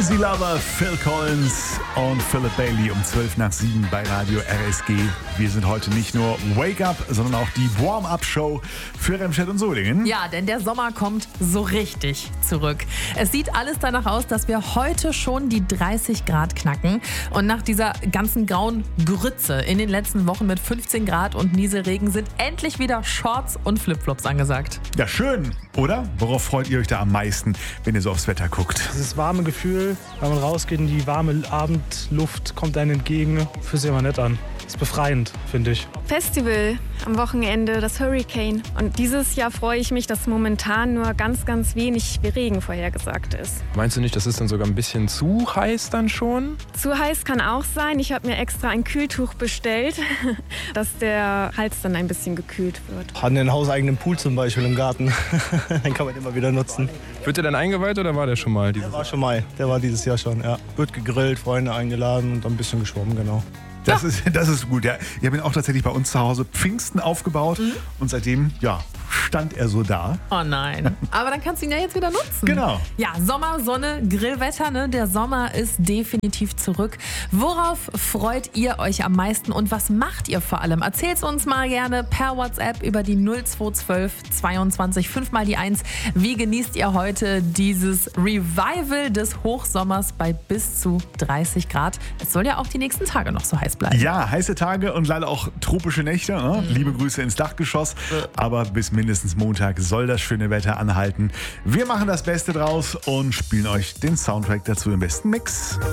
Easy Lover, Phil Collins und Philip Bailey um 7:12 bei Radio RSG. Wir sind heute nicht nur Wake Up, sondern auch die Warm-Up-Show für Remscheid und Solingen. Ja, denn der Sommer kommt so richtig zurück. Es sieht alles danach aus, dass wir heute schon die 30 Grad knacken. Und nach dieser ganzen grauen Grütze in den letzten Wochen mit 15 Grad und Nieselregen sind endlich wieder Shorts und Flipflops angesagt. Ja, schön, oder? Worauf freut ihr euch da am meisten, wenn ihr so aufs Wetter guckt? Dieses warme Gefühl, wenn man rausgeht in die warme Abendluft, kommt einem entgegen, fühlt sich immer nett an. Ist befreiend, finde ich. Festival am Wochenende, das Hurricane. Und dieses Jahr freue ich mich, dass momentan nur ganz, ganz wenig Regen vorhergesagt ist. Meinst du nicht, das ist dann sogar ein bisschen zu heiß dann schon? Zu heiß kann auch sein. Ich habe mir extra ein Kühltuch bestellt, dass der Hals dann ein bisschen gekühlt wird. Haben einen hauseigenen Pool zum Beispiel im Garten. Den kann man immer wieder nutzen. Wird der dann eingeweiht oder war der schon mal? Der war schon mal. Der war dieses Jahr schon, ja. Wird gegrillt, Freunde eingeladen und ein bisschen geschwommen, genau. Das ist gut, ja. Ich habe ihn auch tatsächlich bei uns zu Hause Pfingsten aufgebaut und seitdem, stand er so da. Oh nein. Aber dann kannst du ihn ja jetzt wieder nutzen. Genau. Ja, Sommer, Sonne, Grillwetter, ne? Der Sommer ist definitiv zurück. Worauf freut ihr euch am meisten und was macht ihr vor allem? Erzählt's uns mal gerne per WhatsApp über die 0212 22 5 mal die 1. Wie genießt ihr heute dieses Revival des Hochsommers bei bis zu 30 Grad? Es soll ja auch die nächsten Tage noch so heiß bleiben. Ja, heiße Tage und leider auch tropische Nächte. Ne? Liebe Grüße ins Dachgeschoss. Aber bis mindestens Montag soll das schöne Wetter anhalten. Wir machen das Beste draus und spielen euch den Soundtrack dazu im besten Mix.